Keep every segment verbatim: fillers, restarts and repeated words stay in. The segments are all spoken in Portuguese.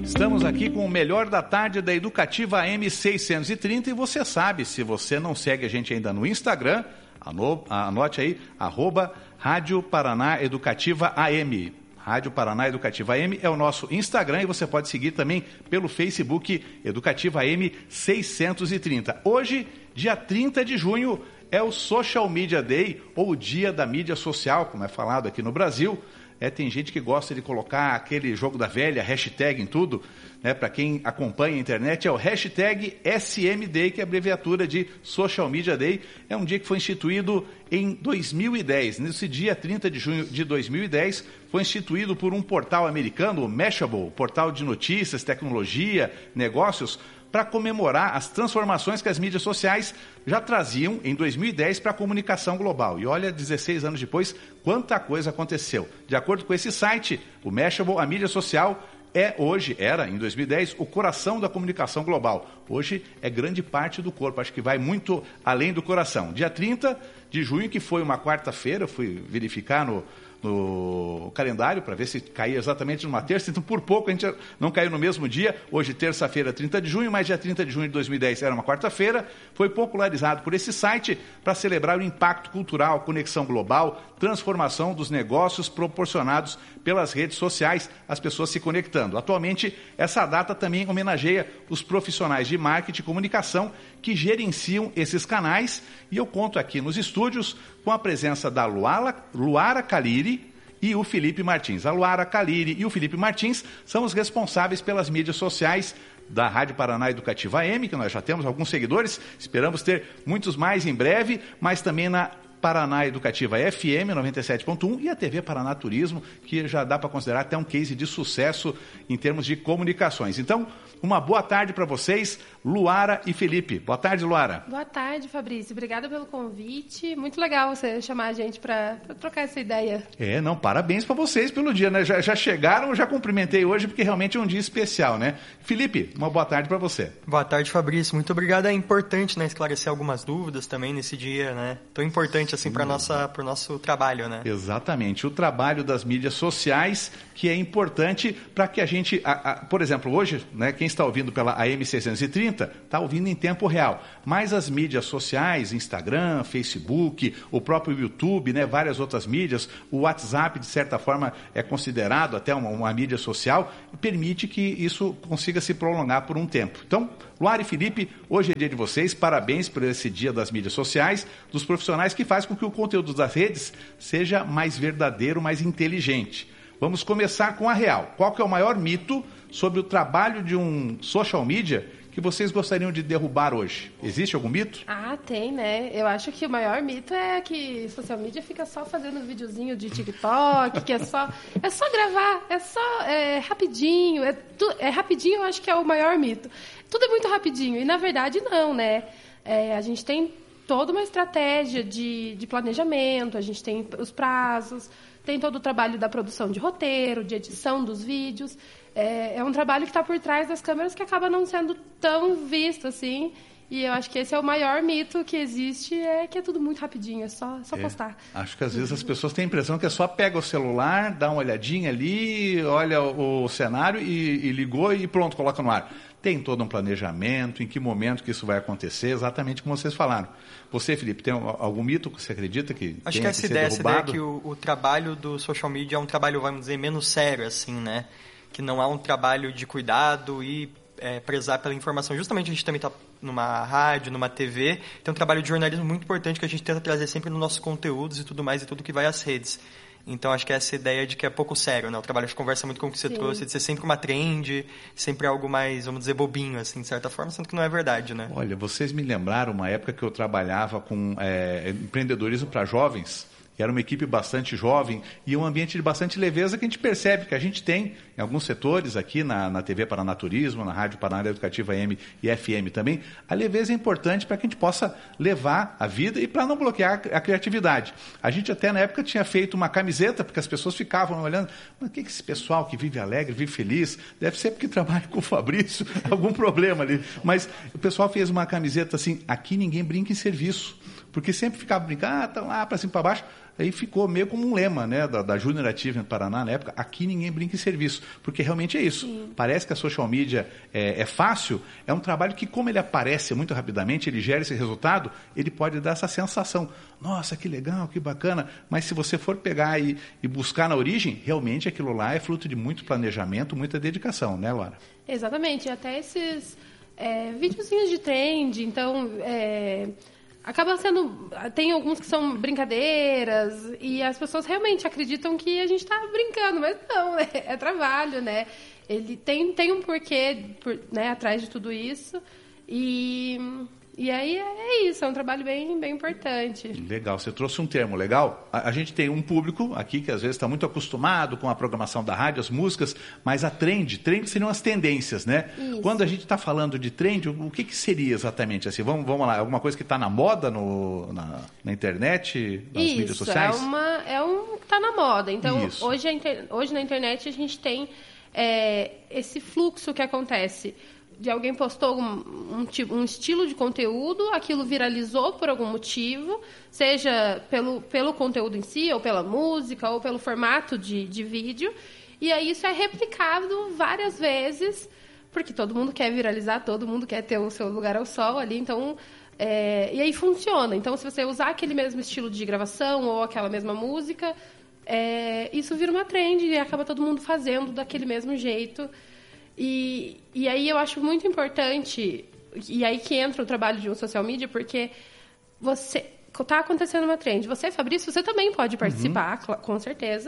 Estamos aqui com o melhor da tarde da Educativa A M seiscentos e trinta e você sabe, se você não segue a gente ainda no Instagram, anote aí, arroba Rádio Paraná Educativa A M. Rádio Paraná Educativa A M é o nosso Instagram e você pode seguir também pelo Facebook Educativa A M seiscentos e trinta. Hoje, dia trinta de junho, é o Social Media Day, ou o Dia da Mídia Social, como é falado aqui no Brasil. É, tem gente que gosta de colocar aquele jogo da velha, hashtag em tudo, né? Para quem acompanha a internet, é o hashtag S M Day, que é a abreviatura de Social Media Day. É um dia que foi instituído em dois mil e dez. Nesse dia trinta de junho de dois mil e dez, foi instituído por um portal americano, o Mashable, portal de notícias, tecnologia, negócios, para comemorar as transformações que as mídias sociais já traziam em dois mil e dez para a comunicação global. E olha, dezesseis anos depois, quanta coisa aconteceu. De acordo com esse site, o Mashable, a mídia social é hoje, era em dois mil e dez, o coração da comunicação global. Hoje é grande parte do corpo, acho que vai muito além do coração. Dia trinta de junho, que foi uma quarta-feira, eu fui verificar no... no calendário, para ver se caía exatamente numa terça, então por pouco a gente não caiu no mesmo dia. Hoje, terça-feira, trinta de junho, mas dia trinta de junho de dois mil e dez era uma quarta-feira, foi popularizado por esse site para celebrar o impacto cultural, conexão global, transformação dos negócios proporcionados pelas redes sociais, as pessoas se conectando. Atualmente, essa data também homenageia os profissionais de marketing e comunicação que gerenciam esses canais, e eu conto aqui nos estúdios com a presença da Luara, Luara Caliri e o Felipe Martins. A Luara Caliri e o Felipe Martins são os responsáveis pelas mídias sociais da Rádio Paraná Educativa A M, que nós já temos alguns seguidores, esperamos ter muitos mais em breve, mas também na Paraná Educativa F M noventa e sete ponto um e a T V Paraná Turismo, que já dá para considerar até um case de sucesso em termos de comunicações. Então, uma boa tarde para vocês, Luara e Felipe. Boa tarde, Luara. Boa tarde, Fabrício. Obrigada pelo convite. Muito legal você chamar a gente para trocar essa ideia. É, não, parabéns para vocês pelo dia, né? Já, já chegaram, já cumprimentei hoje, porque realmente é um dia especial, né? Felipe, uma boa tarde para você. Boa tarde, Fabrício. Muito obrigado. É importante, né, esclarecer algumas dúvidas também nesse dia, né? Tão importante assim para nossa para o nosso trabalho, né? Exatamente, o trabalho das mídias sociais, que é importante para que a gente, a, a, por exemplo, hoje, né, quem está ouvindo pela A M seiscentos e trinta está ouvindo em tempo real, mas as mídias sociais, Instagram, Facebook, o próprio YouTube, né, várias outras mídias, o WhatsApp de certa forma é considerado até uma, uma mídia social, permite que isso consiga se prolongar por um tempo. Então, Luara e Felipe, hoje é dia de vocês, parabéns por esse dia das mídias sociais, dos profissionais que faz com que o conteúdo das redes seja mais verdadeiro, mais inteligente. Vamos começar com a real. Qual que é o maior mito sobre o trabalho de um social media que vocês gostariam de derrubar hoje? Existe algum mito? Ah, tem, né? Eu acho que o maior mito é que social media fica só fazendo videozinho de TikTok, que é só, é só gravar, é só é, rapidinho, é, tu, é rapidinho, eu acho que é o maior mito. Tudo é muito rapidinho, e na verdade não, né? É, a gente tem toda uma estratégia de, de planejamento, a gente tem os prazos, tem todo o trabalho da produção de roteiro, de edição dos vídeos. É, é um trabalho que está por trás das câmeras que acaba não sendo tão visto assim. E eu acho que esse é o maior mito que existe, é que é tudo muito rapidinho, é só, só é, postar. Acho que às vezes as pessoas têm a impressão que é só pega o celular, dá uma olhadinha ali, olha o, o cenário e, e ligou e pronto, coloca no ar. Tem todo um planejamento, em que momento que isso vai acontecer, exatamente como vocês falaram. Você, Felipe, tem algum mito que você acredita que Acho tenha que essa que ser ideia, derrubado? essa ideia é que o, o trabalho do social media é um trabalho, vamos dizer, menos sério, assim, né? Que não é um trabalho de cuidado e é, prezar pela informação. Justamente a gente também está numa rádio, numa T V, tem um trabalho de jornalismo muito importante que a gente tenta trazer sempre nos nossos conteúdos e tudo mais, e tudo que vai às redes. Então, acho que é essa ideia de que é pouco sério, né? O trabalho de conversa muito com o que você Sim. trouxe, de ser sempre uma trend, sempre algo mais, vamos dizer, bobinho, assim, de certa forma, sendo que não é verdade, né? Olha, vocês me lembraram uma época que eu trabalhava com é, empreendedorismo para jovens. Era uma equipe bastante jovem e um ambiente de bastante leveza que a gente percebe que a gente tem em alguns setores aqui na, na T V Paraná Turismo, na Rádio Paraná Educativa A M e F M também. A leveza é importante para que a gente possa levar a vida e para não bloquear a criatividade. A gente até na época tinha feito uma camiseta, porque as pessoas ficavam olhando, mas o que é esse pessoal que vive alegre, vive feliz? Deve ser porque trabalha com o Fabrício, algum problema ali. Mas o pessoal fez uma camiseta assim, aqui ninguém brinca em serviço. Porque sempre ficava brincando, ah, tá lá para cima para baixo. Aí ficou meio como um lema, né, da, da Junior Achievement Paraná na época, aqui ninguém brinca em serviço, porque realmente é isso. Sim. Parece que a social media é, é fácil, é um trabalho que, como ele aparece muito rapidamente, ele gera esse resultado, ele pode dar essa sensação, nossa, que legal, que bacana, mas se você for pegar e, e buscar na origem, realmente aquilo lá é fruto de muito planejamento, muita dedicação, né, Laura? Exatamente, até esses é, videozinhos de trend, então... É... Acaba sendo... Tem alguns que são brincadeiras e as pessoas realmente acreditam que a gente está brincando, mas não, é, é trabalho, né? Ele tem, tem um porquê por, né, atrás de tudo isso e... E aí é isso, é um trabalho bem, bem importante. Legal, você trouxe um termo legal. A, a gente tem um público aqui que às vezes está muito acostumado com a programação da rádio, as músicas, mas a trend, trend seriam as tendências, né? Isso. Quando a gente está falando de trend, o, o que, que seria exatamente assim? Vamos, vamos lá, alguma coisa que está na moda no, na, na internet, nas isso, mídias sociais? Isso, é, uma, é um que está na moda. Então, hoje, a inter, hoje na internet a gente tem é, esse fluxo que acontece. De alguém postou um, um, um estilo de conteúdo, aquilo viralizou por algum motivo, seja pelo, pelo conteúdo em si, ou pela música, ou pelo formato de, de vídeo, e aí isso é replicado várias vezes, porque todo mundo quer viralizar, todo mundo quer ter o seu lugar ao sol ali, então... É, e aí funciona. Então, se você usar aquele mesmo estilo de gravação, ou aquela mesma música, é, isso vira uma trend e acaba todo mundo fazendo daquele mesmo jeito. E, e aí eu acho muito importante, e aí que entra o trabalho de um social media, porque você está acontecendo uma trend. Você, Fabrício, você também pode participar, uhum. com certeza.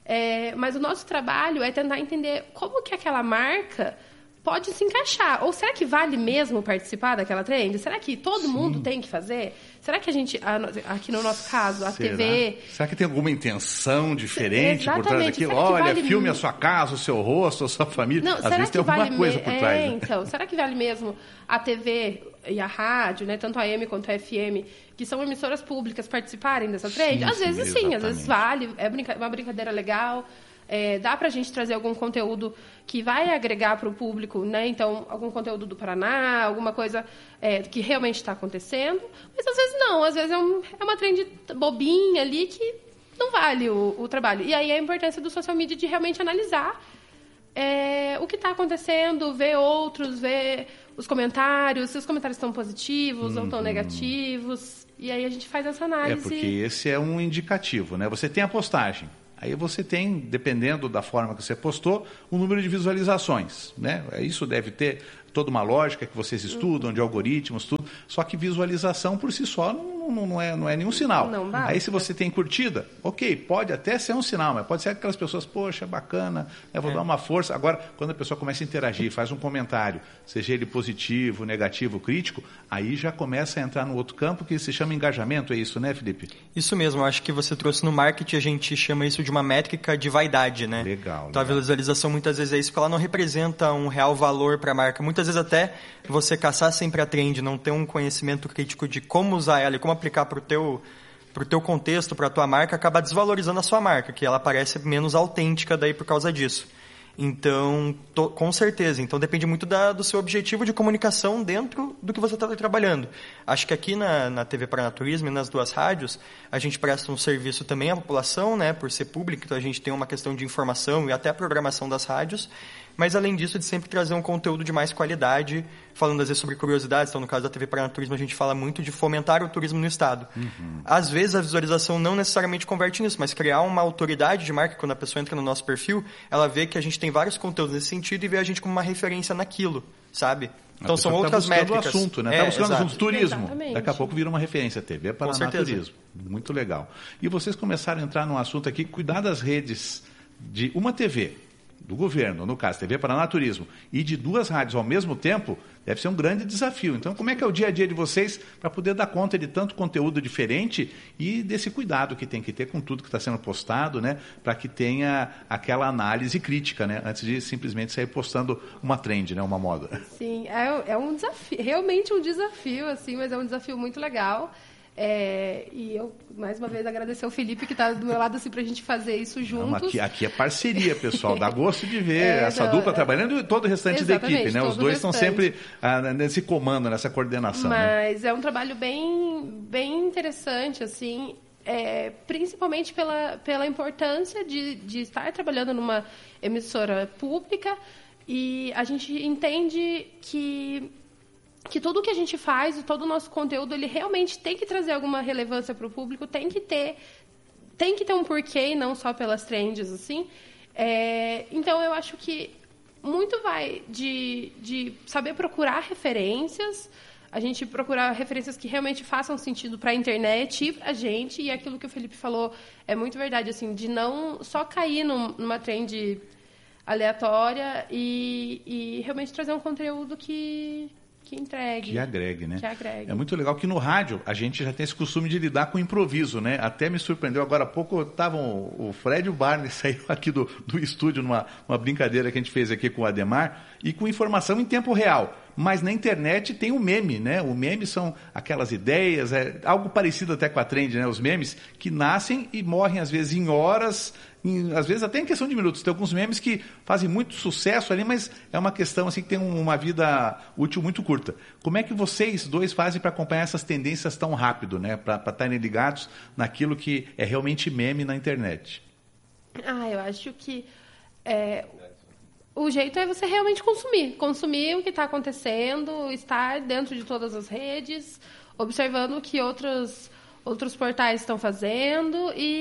É, mas o nosso trabalho é tentar entender como que aquela marca pode se encaixar. Ou será que vale mesmo participar daquela trend? Será que todo Sim. mundo tem que fazer? Será que a gente, aqui no nosso caso, a Será? T V... Será que tem alguma intenção diferente Exatamente. por trás daquilo? Será Olha, vale filme me... a sua casa, o seu rosto, a sua família. Não, Às será vezes que tem alguma vale coisa me... por trás. É, né? então, será que vale mesmo a T V e a rádio, né, tanto a A M quanto a F M, que são emissoras públicas, participarem dessa trend? Sim, às vezes sim, sim às vezes vale, é brinca... uma brincadeira legal. É, dá pra gente trazer algum conteúdo que vai agregar para o público, né? Então, algum conteúdo do Paraná, alguma coisa é, que realmente está acontecendo. Mas às vezes não, às vezes é, um, é uma trend bobinha ali que não vale o, o trabalho. E aí a importância do social media de realmente analisar é, o que está acontecendo, ver outros, ver os comentários, se os comentários estão positivos uhum. ou estão negativos. E aí a gente faz essa análise. É, porque esse é um indicativo, né? Você tem a postagem. Aí você tem, dependendo da forma que você postou, o número de visualizações, né? Isso deve ter toda uma lógica que vocês estudam, de algoritmos, tudo. Só que visualização por si só não, não, não, é, não é nenhum sinal. Não dá. Aí se você tem curtida, ok, pode até ser um sinal, mas pode ser aquelas pessoas, poxa, bacana, eu vou é. dar uma força. Agora, quando a pessoa começa a interagir, faz um comentário, seja ele positivo, negativo, crítico, aí já começa a entrar no outro campo que se chama engajamento, é isso, né, Felipe? Isso mesmo, eu acho que você trouxe no marketing, a gente chama isso de uma métrica de vaidade, né? Legal. Então legal. A visualização muitas vezes é isso, porque ela não representa um real valor para a marca. Muitas vezes até você caçar sempre a trend, não ter um conhecimento crítico de como usar ela e como aplicar para o teu, pro teu contexto, para a tua marca, acaba desvalorizando a sua marca, que ela parece menos autêntica daí por causa disso. Então, tô, com certeza. Então, depende muito da, do seu objetivo de comunicação dentro do que você está trabalhando. Acho que aqui na, na T V Paraná Turismo e nas duas rádios, a gente presta um serviço também à população, né, por ser público, então a gente tem uma questão de informação e até a programação das rádios, mas além disso, de sempre trazer um conteúdo de mais qualidade, falando às vezes sobre curiosidades. Então, no caso da T V Paraná Turismo, a gente fala muito de fomentar o turismo no estado. Uhum. Às vezes, a visualização não necessariamente converte nisso, mas criar uma autoridade de marca, quando a pessoa entra no nosso perfil, ela vê que a gente tem vários conteúdos nesse sentido e vê a gente como uma referência naquilo, sabe? Então, são outras tá métricas. Está buscando o assunto, né? Está é, buscando o assunto. Turismo. Exatamente. Daqui a pouco vira uma referência. T V Paraná Turismo. Muito legal. E vocês começaram a entrar num assunto aqui, cuidar das redes de uma T V, do governo, no caso, T V Paraná Turismo, e de duas rádios ao mesmo tempo, deve ser um grande desafio. Então, como é que é o dia a dia de vocês para poder dar conta de tanto conteúdo diferente e desse cuidado que tem que ter com tudo que está sendo postado, né? Para que tenha aquela análise crítica, né? Antes de simplesmente sair postando uma trend, né? Uma moda. Sim, é, é um desafio, realmente um desafio, assim, mas é um desafio muito legal. É, e eu, mais uma vez, agradecer ao Felipe que está do meu lado assim, para a gente fazer isso juntos. Não, aqui, aqui é parceria, pessoal. Dá gosto de ver é, essa não, dupla é... trabalhando e todo o restante da equipe, né? Os dois estão sempre ah, nesse comando, nessa coordenação. Mas né? é um trabalho bem, bem interessante, assim, é, principalmente pela, pela importância de, de estar trabalhando numa emissora pública, e a gente entende que... que tudo que a gente faz, todo o nosso conteúdo, ele realmente tem que trazer alguma relevância para o público, tem que ter, tem que ter um porquê, não só pelas trends, assim. É, então, eu acho que muito vai de, de saber procurar referências, a gente procurar referências que realmente façam sentido para a internet e para a gente, e aquilo que o Felipe falou é muito verdade, assim, de não só cair num, numa trend aleatória e, e realmente trazer um conteúdo que... que entregue. Que agregue, né? Que agregue. É muito legal que no rádio a gente já tem esse costume de lidar com improviso, né? Até me surpreendeu agora há pouco, estavam o Fred e o Barney saíram aqui do, do estúdio numa uma brincadeira que a gente fez aqui com o Ademar e com informação em tempo real. Mas na internet tem o meme, né? O meme são aquelas ideias, é algo parecido até com a trend, né? Os memes que nascem e morrem às vezes em horas, em, às vezes até em questão de minutos. Tem alguns memes que fazem muito sucesso ali, mas é uma questão assim que tem uma vida útil muito curta. Como é que vocês dois fazem para acompanhar essas tendências tão rápido, né? Para estarem ligados naquilo que é realmente meme na internet? Ah, eu acho que é, o jeito é você realmente consumir. Consumir o que está acontecendo, estar dentro de todas as redes, observando o que outros, outros portais estão fazendo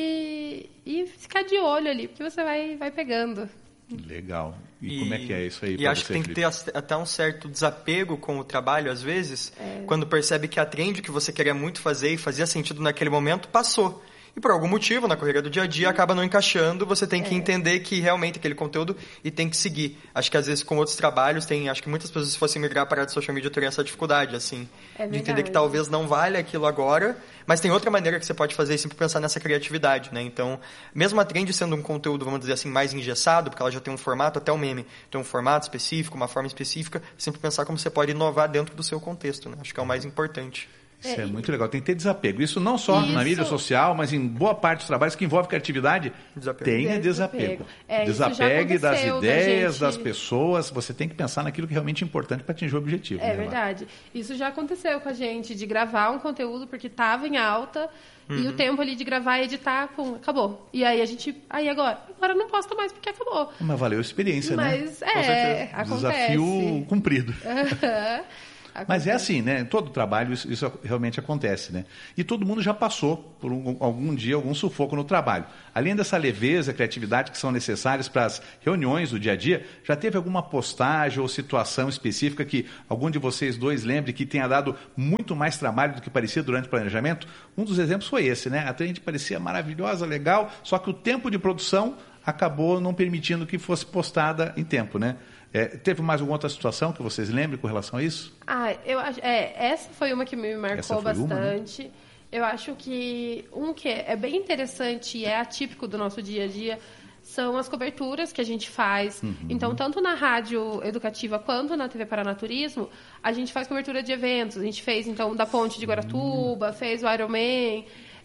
e, e ficar de olho ali, porque você vai, vai pegando. Legal. E, e como é que é isso aí? E acho você, que tem Felipe? que ter até um certo desapego com o trabalho, às vezes, é. quando percebe que a trend que você queria muito fazer e fazia sentido naquele momento, passou. E por algum motivo, na correria do dia a dia, acaba não encaixando, você tem que é. entender que realmente aquele conteúdo e tem que seguir. Acho que às vezes com outros trabalhos, tem, acho que muitas pessoas se fossem migrar para a área de social media teriam essa dificuldade, assim. É de entender que talvez não valha aquilo agora, mas tem outra maneira que você pode fazer e sempre pensar nessa criatividade, né? Então, mesmo a trend sendo um conteúdo, vamos dizer assim, mais engessado, porque ela já tem um formato, até o meme tem um formato específico, uma forma específica, sempre pensar como você pode inovar dentro do seu contexto, né? Acho que é o mais importante. Isso é, é muito legal, tem que ter desapego. Isso não só isso. na mídia social, mas em boa parte dos trabalhos que envolve criatividade, desapego. tenha desapego. É, Desapegue das ideias, gente... das pessoas, você tem que pensar naquilo que é realmente importante para atingir o objetivo. É né, verdade. Isso já aconteceu com a gente, de gravar um conteúdo porque estava em alta, uhum. e o tempo ali de gravar e editar, pum, acabou. E aí a gente, aí agora? Agora não posto mais porque acabou. Mas valeu a experiência, mas, né? Mas é, acontece. Desafio cumprido. Acontece. Mas é assim, né? Em todo trabalho isso, isso realmente acontece, né? E todo mundo já passou por um, algum dia algum sufoco no trabalho. Além dessa leveza, criatividade que são necessárias para as reuniões do dia a dia, já teve alguma postagem ou situação específica que algum de vocês dois lembre que tenha dado muito mais trabalho do que parecia durante o planejamento? Um dos exemplos foi esse, né? A trend parecia maravilhosa, legal, só que o tempo de produção acabou não permitindo que fosse postada em tempo, né? É, teve mais alguma outra situação que vocês lembrem com relação a isso? Ah, eu acho, é, essa foi uma que me marcou bastante. Uma, né? Eu acho que um que é bem interessante e é atípico do nosso dia a dia são as coberturas que a gente faz. Uhum. Então, tanto na rádio educativa quanto na T V Paranaturismo, a gente faz cobertura de eventos. A gente fez, então, da Ponte de Guaratuba, uhum. fez o Ironman.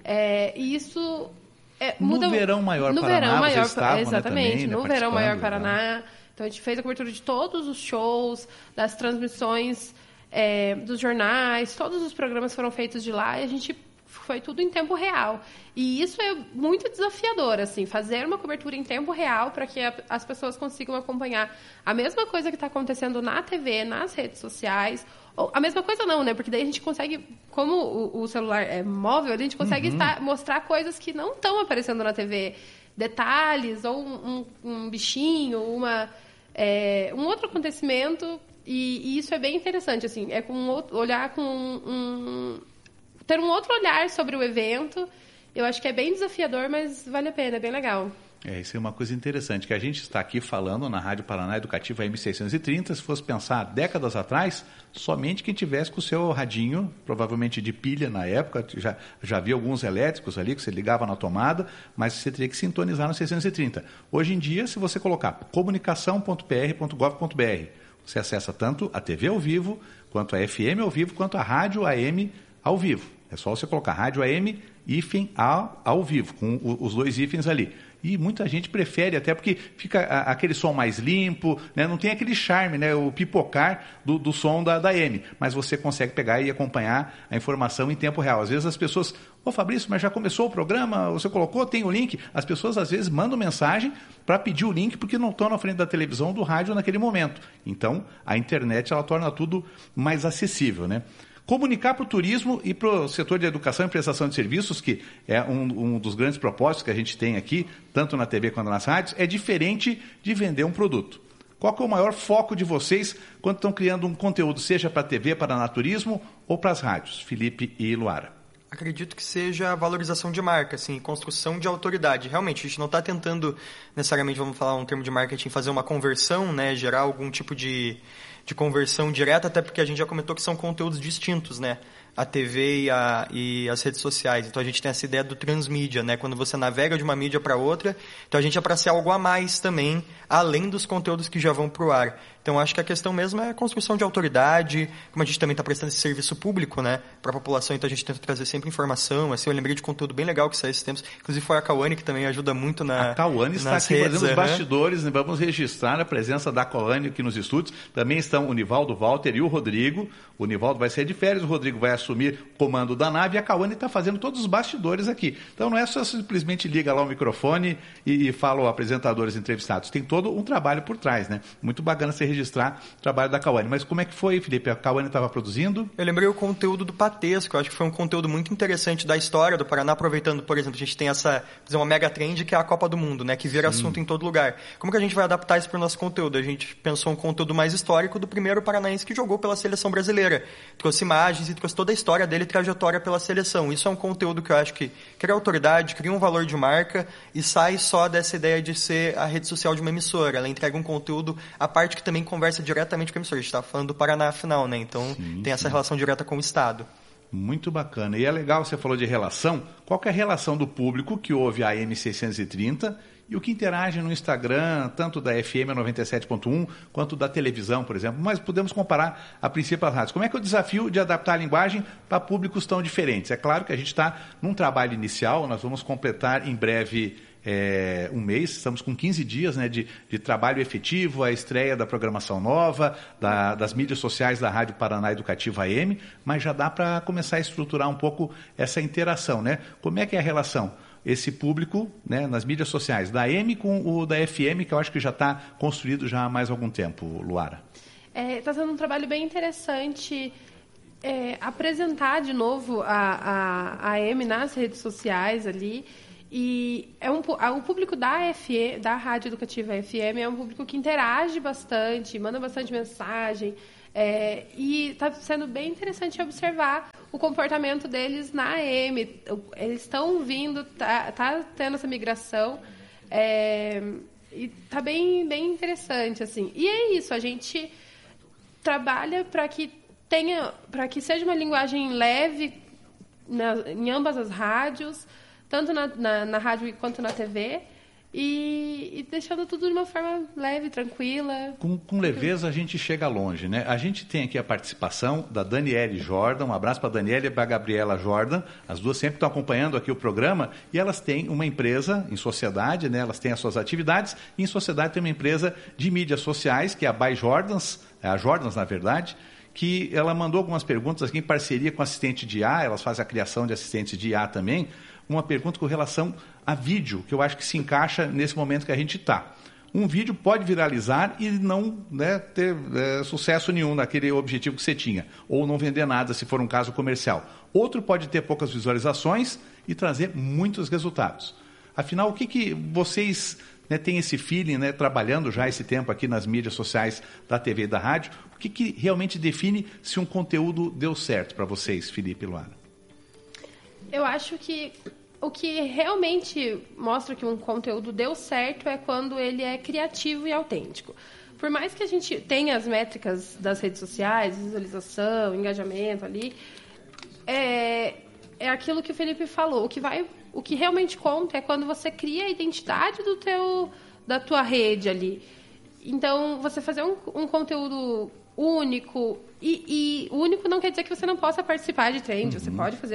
É, e isso... É, muda, no Verão Maior no Paraná, verão maior, estavam, exatamente, né, também, no né, Verão Maior Paraná. Né? Então, a gente fez a cobertura de todos os shows, das transmissões, é, dos jornais, todos os programas foram feitos de lá e a gente foi tudo em tempo real. E isso é muito desafiador, assim, fazer uma cobertura em tempo real para que a, as pessoas consigam acompanhar a mesma coisa que está acontecendo na T V, nas redes sociais. Ou, a mesma coisa não, né? Porque daí a gente consegue, como o, o celular é móvel, a gente consegue uhum. estar, mostrar coisas que não estão aparecendo na T V. Detalhes, ou um, um, um bichinho, uma, é, um outro acontecimento, e, e isso é bem interessante, assim, é com um outro, olhar com um, um... ter um outro olhar sobre o evento. Eu acho que é bem desafiador, mas vale a pena, é bem legal. É, isso é uma coisa interessante, que a gente está aqui falando na Rádio Paraná Educativa M seiscentos e trinta, se fosse pensar décadas atrás, somente quem tivesse com o seu radinho, provavelmente de pilha na época, já, já havia alguns elétricos ali que você ligava na tomada, mas você teria que sintonizar no seiscentos e trinta. Hoje em dia, se você colocar comunicação ponto p r ponto gov ponto b r, você acessa tanto a T V ao vivo, quanto a F M ao vivo, quanto a rádio A M ao vivo. É só você colocar Rádio A M, hífen ao, ao vivo, com os dois hífens ali. E muita gente prefere, até porque fica aquele som mais limpo, né? Não tem aquele charme, né? O pipocar do, do som da, da A M. Mas você consegue pegar e acompanhar a informação em tempo real. Às vezes as pessoas, ô Fabrício, mas já começou o programa? Você colocou? Tem o link? As pessoas às vezes mandam mensagem para pedir o link porque não estão na frente da televisão ou do rádio naquele momento. Então, a internet ela torna tudo mais acessível, né? Comunicar para o turismo e para o setor de educação e prestação de serviços, que é um, um dos grandes propósitos que a gente tem aqui, tanto na T V quanto nas rádios, é diferente de vender um produto. Qual que é o maior foco de vocês quando estão criando um conteúdo, seja para a T V, para naturismo ou para as rádios? Felipe e Luara. Acredito que seja a valorização de marca, assim, construção de autoridade. Realmente, a gente não está tentando, necessariamente, vamos falar um termo de marketing, fazer uma conversão, né, gerar algum tipo de, de conversão direta, até porque a gente já comentou que são conteúdos distintos, né? A T V e, a, e as redes sociais. Então, a gente tem essa ideia do transmídia, né? Quando você navega de uma mídia para outra. Então, a gente é para ser algo a mais também, além dos conteúdos que já vão para o ar. Então, acho que a questão mesmo é a construção de autoridade, como a gente também está prestando esse serviço público, né, para a população, então a gente tenta trazer sempre informação. Assim, eu lembrei de conteúdo bem legal que saiu esses tempos. Inclusive, foi a Cauane que também ajuda muito na A Cauane está aqui redes, fazendo os né? bastidores, né? Vamos registrar a presença da Cauane aqui nos estúdios. Também estão o Nivaldo Walter e o Rodrigo. O Nivaldo vai sair de férias, o Rodrigo vai assumir o comando da nave e a Cauane está fazendo todos os bastidores aqui. Então não é só simplesmente liga lá o microfone e, e fala os apresentadores entrevistados. Tem todo um trabalho por trás, né? Muito bacana você registrar o trabalho da Cauane. Mas como é que foi, Felipe? A Cauane estava produzindo? Eu lembrei o conteúdo do Patesco. Eu acho que foi um conteúdo muito interessante da história do Paraná, aproveitando, por exemplo, a gente tem essa, dizer, uma mega trend que é a Copa do Mundo, né? Que vira Sim. assunto em todo lugar. Como que a gente vai adaptar isso para o nosso conteúdo? A gente pensou um conteúdo mais histórico do primeiro paranaense que jogou pela seleção brasileira. Trouxe imagens e trouxe toda a história dele e trajetória pela seleção. Isso é um conteúdo que eu acho que cria autoridade, cria um valor de marca e sai só dessa ideia de ser a rede social de uma emissora. Ela entrega um conteúdo à parte que também conversa diretamente com a emissora. A gente está falando do Paraná, afinal, né? Então, sim, tem essa sim. relação direta com o Estado. Muito bacana. E é legal, você falou de relação. Qual que é a relação do público que ouve a A M seiscentos e trinta e o que interage no Instagram, tanto da F M noventa e sete ponto um, quanto da televisão, por exemplo? Mas podemos comparar a princípio as rádios. Como é que é o desafio de adaptar a linguagem para públicos tão diferentes? É claro que a gente está num trabalho inicial, nós vamos completar em breve É, um mês, estamos com quinze dias, né, de, de trabalho efetivo, a estreia da programação nova, da, das mídias sociais da Rádio Paraná Educativa A M, mas já dá para começar a estruturar um pouco essa interação, né? Como é que é a relação? Esse público, né, nas mídias sociais da A M com o da F M, que eu acho que já está construído já há mais algum tempo, Luara. Está é, sendo um trabalho bem interessante é, apresentar de novo a, a, a A M nas redes sociais ali. E é um, o público da, F E, da Rádio Educativa F M é um público que interage bastante, manda bastante mensagem. É, e está sendo bem interessante observar o comportamento deles na A M. Eles estão vindo, tá, tá tendo essa migração. É, e está bem, bem interessante, assim. E é isso, a gente trabalha para que tenha, para que seja uma linguagem leve na, em ambas as rádios, tanto na, na, na rádio quanto na T V, e, e deixando tudo de uma forma leve, tranquila. Com, com leveza a gente chega longe, né? A gente tem aqui a participação da Daniele Jordan, um abraço para a Daniele e para a Gabriela Jordan, as duas sempre estão acompanhando aqui o programa, e elas têm uma empresa em sociedade, né? Elas têm as suas atividades, e em sociedade tem uma empresa de mídias sociais, que é a By Jordans, é a Jordans na verdade, que ela mandou algumas perguntas aqui em parceria com assistente de I A, elas fazem a criação de assistentes de I A também, uma pergunta com relação a vídeo, que eu acho que se encaixa nesse momento que a gente está. Um vídeo pode viralizar e não, né, ter é, sucesso nenhum naquele objetivo que você tinha, ou não vender nada se for um caso comercial. Outro pode ter poucas visualizações e trazer muitos resultados. Afinal, o que, que vocês, né, têm esse feeling, né, trabalhando já esse tempo aqui nas mídias sociais da T V e da rádio, o que, que realmente define se um conteúdo deu certo para vocês, Felipe e Luara? Eu acho que o que realmente mostra que um conteúdo deu certo é quando ele é criativo e autêntico. Por mais que a gente tenha as métricas das redes sociais, visualização, engajamento ali, é, é aquilo que o Felipe falou. O que, vai, o que realmente conta é quando você cria a identidade do teu, da tua rede ali. Então, você fazer um, um conteúdo único, e, e único não quer dizer que você não possa participar de trend, uhum. Você pode fazer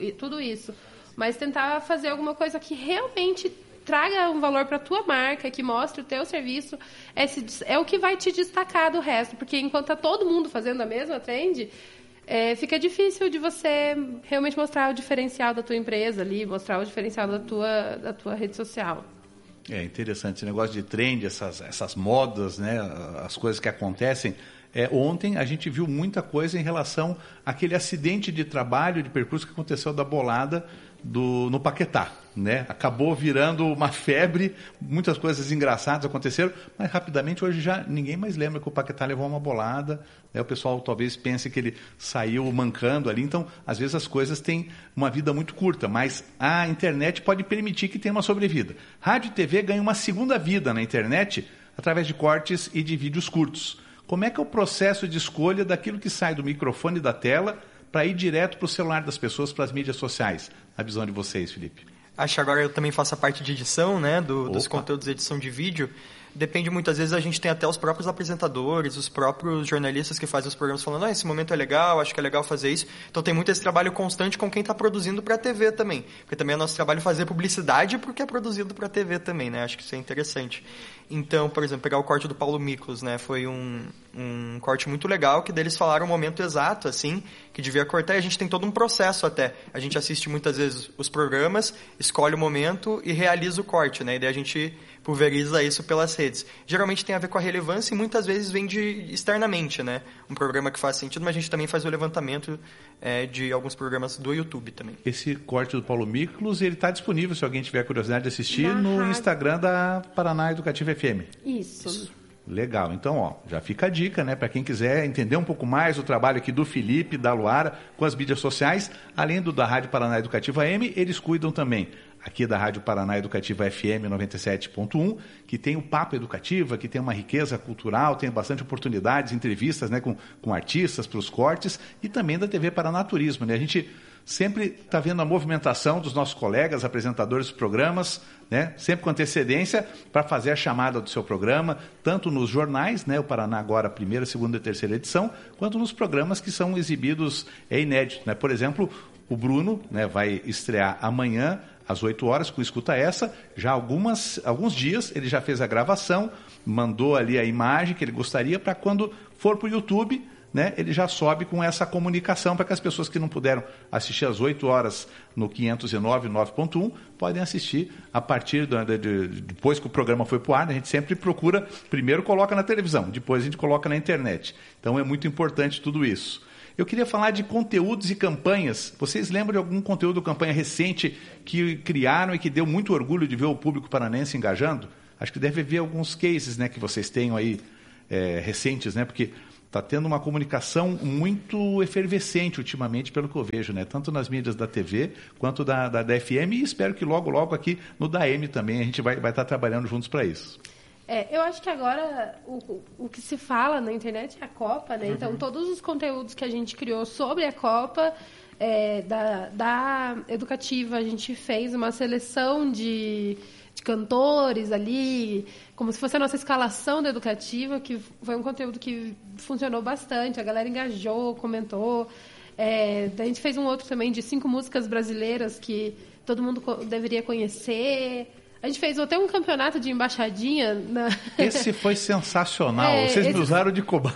tudo isso. Mas tentar fazer alguma coisa que realmente traga um valor para a tua marca, que mostre o teu serviço, é, é o que vai te destacar do resto. Porque enquanto tá todo mundo fazendo a mesma trend, é, fica difícil de você realmente mostrar o diferencial da tua empresa ali, mostrar o diferencial da tua, da tua rede social. É interessante esse negócio de trend, essas, essas modas, né, as coisas que acontecem. É, ontem a gente viu muita coisa em relação àquele acidente de trabalho, de percurso que aconteceu da bolada do, no Paquetá, né? Acabou virando uma febre, muitas coisas engraçadas aconteceram, mas rapidamente hoje já ninguém mais lembra que o Paquetá levou uma bolada, né? O pessoal talvez pense que ele saiu mancando ali, então às vezes as coisas têm uma vida muito curta, mas a internet pode permitir que tenha uma sobrevida. Rádio e T V ganham uma segunda vida na internet através de cortes e de vídeos curtos. Como é que é o processo de escolha daquilo que sai do microfone e da tela para ir direto para o celular das pessoas, para as mídias sociais? A visão de vocês, Felipe. Acho que agora eu também faço a parte de edição, né, do, dos conteúdos de edição de vídeo. Depende, muitas vezes a gente tem até os próprios apresentadores, os próprios jornalistas que fazem os programas falando, ah, esse momento é legal, acho que é legal fazer isso. Então tem muito esse trabalho constante com quem está produzindo para a T V também. Porque também é nosso trabalho fazer publicidade porque é produzido para a T V também, né? Acho que isso é interessante. Então, por exemplo, pegar o corte do Paulo Miklos, né? Foi um, um corte muito legal, que deles falaram o momento exato, assim, que devia cortar, e a gente tem todo um processo até. A gente assiste muitas vezes os programas, escolhe o momento e realiza o corte, né? E daí a gente pulveriza isso pelas redes. Geralmente tem a ver com a relevância e muitas vezes vem de externamente, né? Um programa que faz sentido, mas a gente também faz o levantamento é, de alguns programas do YouTube também. Esse corte do Paulo Miklos, ele está disponível, se alguém tiver curiosidade de assistir, Na no rádio. Instagram da Paraná Educativa F M. Isso. Legal. Então, ó, já fica a dica, né? Para quem quiser entender um pouco mais o trabalho aqui do Felipe, da Luara, com as mídias sociais, além do da Rádio Paraná Educativa M, eles cuidam também aqui da Rádio Paraná Educativa F M noventa e sete ponto um, que tem o Papo Educativa, que tem uma riqueza cultural, tem bastante oportunidades, entrevistas, né, com, com artistas para os cortes, e também da T V Paraná Turismo, né? A gente sempre está vendo a movimentação dos nossos colegas, apresentadores dos programas, né? Sempre com antecedência para fazer a chamada do seu programa, tanto nos jornais, né? O Paraná Agora, primeira, segunda e terceira edição, quanto nos programas que são exibidos é inéditos, né? Por exemplo, o Bruno, né, vai estrear amanhã às oito horas, com Escuta Essa, já algumas, alguns dias ele já fez a gravação, mandou ali a imagem que ele gostaria para quando for para o YouTube, né, ele já sobe com essa comunicação para que as pessoas que não puderam assistir às oito horas no quinhentos e nove, nove ponto um, podem assistir a partir de, de, de, depois que o programa foi para o ar. A gente sempre procura, primeiro coloca na televisão, depois a gente coloca na internet. Então é muito importante tudo isso. Eu queria falar de conteúdos e campanhas. Vocês lembram de algum conteúdo, campanha recente que criaram e que deu muito orgulho de ver o público paranense engajando? Acho que deve haver alguns cases, né, que vocês tenham aí é, recentes, né, porque está tendo uma comunicação muito efervescente ultimamente, pelo que eu vejo, né, tanto nas mídias da T V quanto da, da, da F M, e espero que logo, logo aqui no da A M também a gente vai, vai estar trabalhando juntos para isso. É, eu acho que agora o, o que se fala na internet é a Copa, né? Uhum. Então, todos os conteúdos que a gente criou sobre a Copa, é, da, da Educativa, a gente fez uma seleção de, de cantores ali, como se fosse a nossa escalação da Educativa, que foi um conteúdo que funcionou bastante, a galera engajou, comentou. É, daí a gente fez um outro também de cinco músicas brasileiras que todo mundo deveria conhecer. A gente fez até um campeonato de embaixadinha. Na... Esse foi sensacional. É, Vocês esse... me usaram de cobaia.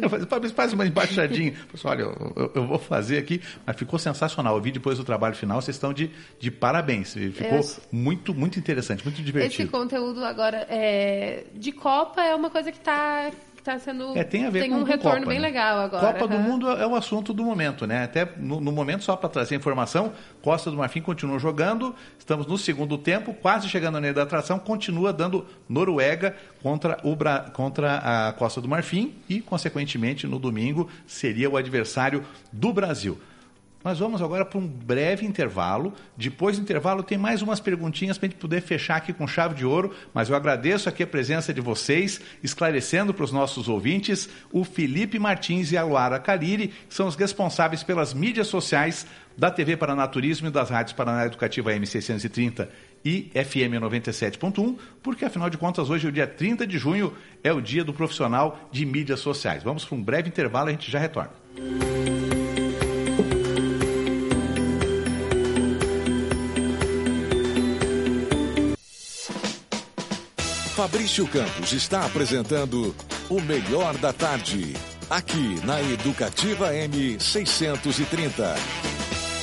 Faz uma embaixadinha. Pessoal, olha, eu, eu vou fazer aqui, mas ficou sensacional. Eu vi depois do trabalho final, vocês estão de, de parabéns. Ficou eu... muito, muito interessante, muito divertido. Esse conteúdo agora é... de Copa é uma coisa que está... Tá sendo, é, tem a ver tem com um com retorno Copa, bem né? legal agora. Copa uhum. do Mundo é o assunto do momento, né? Até no, no momento, só para trazer informação, Costa do Marfim continua jogando, estamos no segundo tempo, quase chegando na da atração, continua dando Noruega contra, o Bra... contra a Costa do Marfim e, consequentemente, no domingo, seria o adversário do Brasil. Nós vamos agora para um breve intervalo. Depois do intervalo tem mais umas perguntinhas para a gente poder fechar aqui com chave de ouro, mas eu agradeço aqui a presença de vocês, esclarecendo para os nossos ouvintes o Felipe Martins e a Luara Caliri, que são os responsáveis pelas mídias sociais da T V Paraná Turismo e das rádios Paraná Educativa M seiscentos e trinta e F M noventa e sete ponto um, porque afinal de contas hoje, o dia trinta de junho, é o dia do profissional de mídias sociais. Vamos para um breve intervalo e a gente já retorna. Fabrício Campos está apresentando o Melhor da Tarde, aqui na Educativa M seiscentos e trinta.